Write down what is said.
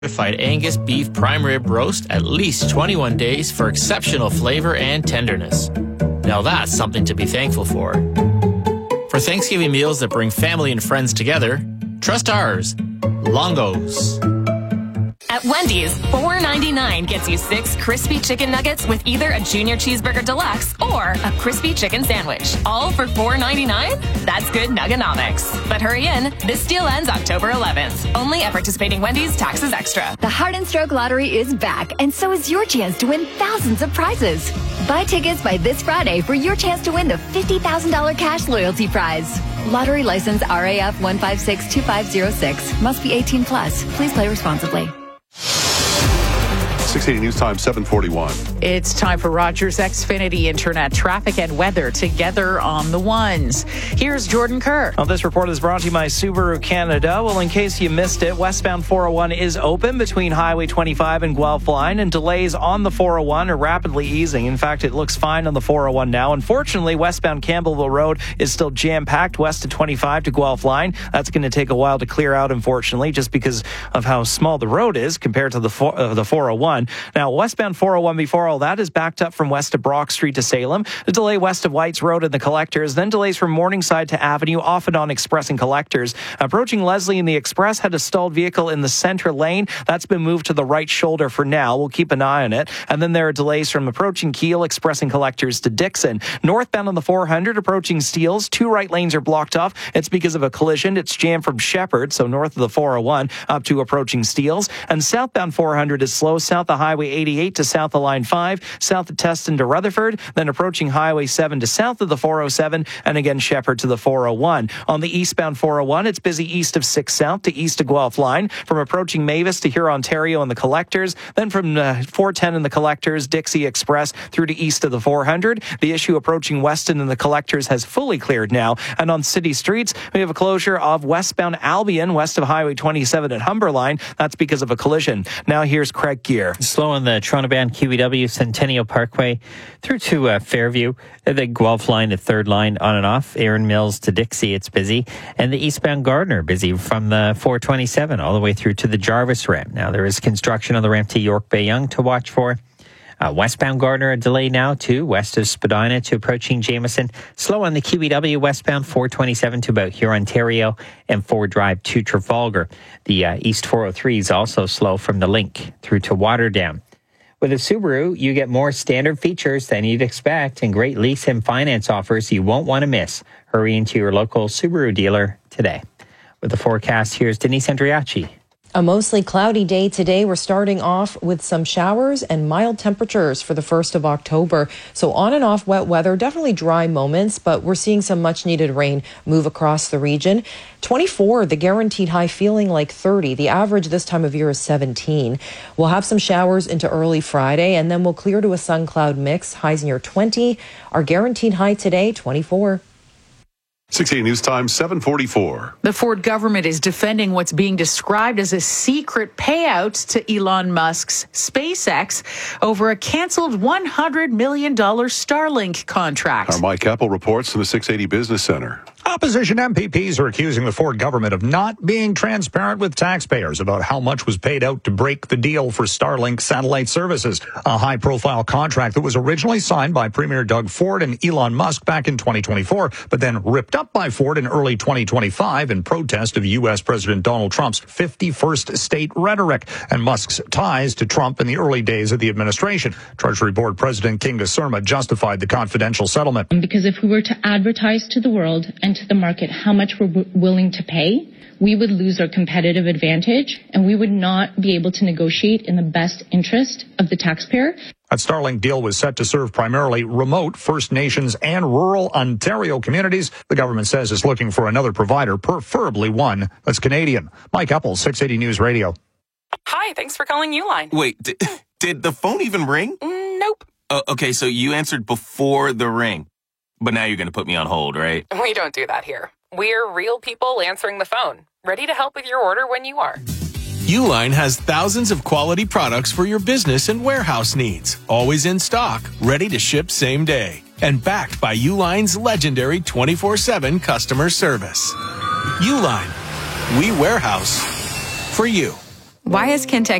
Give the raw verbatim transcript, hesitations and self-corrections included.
Certified Angus beef prime rib roast at least twenty-one days for exceptional flavor and tenderness. Now that's something to be thankful for. For Thanksgiving meals that bring family and friends together, trust ours, Longo's. At Wendy's, four ninety-nine gets you six crispy chicken nuggets with either a Junior Cheeseburger Deluxe or a crispy chicken sandwich. All for four ninety-nine? That's good nuggenomics. But hurry in, this deal ends October eleventh. Only at participating Wendy's, taxes extra. The Heart and Stroke Lottery is back, and so is your chance to win thousands of prizes. Buy tickets by this Friday for your chance to win the fifty thousand dollars cash loyalty prize. Lottery license R A F one five six two five zero six. Must be eighteen plus. Please play responsibly. six eighty News Time, seven forty-one. It's time for Rogers Xfinity Internet traffic and weather together on the ones. Here's Jordan Kerr. Well, this report is brought to you by Subaru Canada. Well, in case you missed it, westbound four oh one is open between Highway twenty-five and Guelph Line, and delays on the four oh one are rapidly easing. In fact, it looks fine on the four oh one now. Unfortunately, westbound Campbellville Road is still jam-packed west of twenty-five to Guelph Line. That's going to take a while to clear out, unfortunately, just because of how small the road is compared to the, four, uh, the four oh one. Now, westbound four oh one before all that is backed up from west of Brock Street to Salem. The delay west of Whites Road and the Collectors. Then delays from Morningside to Avenue, off and on Express and Collectors. Approaching Leslie in the Express had a stalled vehicle in the center lane. That's been moved to the right shoulder for now. We'll keep an eye on it. And then there are delays from approaching Keele, Express and Collectors to Dixon. Northbound on the four hundred, approaching Steeles. Two right lanes are blocked off. It's because of a collision. It's jammed from Shepherd, so north of the four oh one, up to approaching Steeles. And southbound four hundred is slow south of Highway eighty-eight to south of Line five, south of Teston to Rutherford, then approaching Highway seven to south of the four oh seven, and again Shepherd to the four oh one. On the eastbound four oh one, it's busy east of six South to east of Guelph Line, from approaching Mavis to Hurontario and the Collectors, then from uh, four ten and the Collectors, Dixie Express through to east of the four hundred. The issue approaching Weston and the Collectors has fully cleared now, and on city streets, we have a closure of westbound Albion west of Highway twenty-seven at Humberline. That's because of a collision. Now here's Craig Gear. Slow on the Toronto-bound Q E W Centennial Parkway through to uh, Fairview. The Guelph line, the third line on and off. Aaron Mills to Dixie, it's busy. And the eastbound Gardner, busy from the four twenty-seven all the way through to the Jarvis ramp. Now there is construction on the ramp to York Bay Yonge to watch for. Uh, westbound Gardner, a delay now too, west of Spadina to approaching Jameson. Slow on the Q E W westbound four twenty-seven to about Hurontario and Ford Drive to Trafalgar. The uh, East four oh three is also slow from the Link through to Waterdown. With a Subaru, you get more standard features than you'd expect and great lease and finance offers you won't want to miss. Hurry into your local Subaru dealer today. With the forecast, here's Denise Andriachi. A mostly cloudy day today. We're starting off with some showers and mild temperatures for the first of October. So on and off wet weather, definitely dry moments, but we're seeing some much needed rain move across the region. twenty-four, the guaranteed high, feeling like thirty. The average this time of year is seventeen. We'll have some showers into early Friday, and then we'll clear to a sun cloud mix. Highs near twenty. Our guaranteed high today, twenty-four. six eighty News Time, seven forty-four. The Ford government is defending what's being described as a secret payout to Elon Musk's SpaceX over a canceled one hundred million dollars Starlink contract. Our Mike Apple reports from the six eighty Business Center. Opposition M P Ps are accusing the Ford government of not being transparent with taxpayers about how much was paid out to break the deal for Starlink satellite services, a high-profile contract that was originally signed by Premier Doug Ford and Elon Musk back in twenty twenty-four, but then ripped up by Ford in early twenty twenty-five in protest of U S President Donald Trump's fifty-first state rhetoric and Musk's ties to Trump in the early days of the administration. Treasury Board President Kinga Surma justified the confidential settlement. Because if we were to advertise to the world and to the market how much we're w- willing to pay, we would lose our competitive advantage and we would not be able to negotiate in the best interest of the taxpayer. That Starlink deal was set to serve primarily remote First Nations and rural Ontario communities. The government says it's looking for another provider, preferably one that's Canadian. Mike Apple, six eighty News Radio. Hi, thanks for calling Uline. Wait, did, did the phone even ring? Mm, nope. Uh, okay, so you answered before the ring. But now you're going to put me on hold, right? We don't do that here. We're real people answering the phone, ready to help with your order when you are. Uline has thousands of quality products for your business and warehouse needs. Always in stock, ready to ship same day. And backed by Uline's legendary twenty-four seven customer service. Uline, we warehouse for you. Why has Kintec